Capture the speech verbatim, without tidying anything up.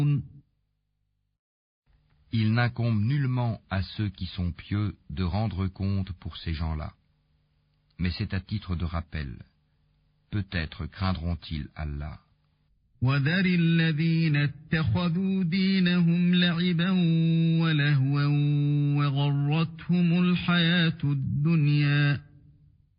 Il n'incombe nullement à ceux qui sont pieux de rendre compte pour ces gens-là. Mais c'est à titre de rappel. Peut-être craindront-ils Allah. وَذَرِ الَّذِينَ اتَّخَذُوا دِينَهُمْ لَعِبًا وَلَهْوًا وَغَرَّتْهُمُ الْحَيَاةُ الدُّنْيَا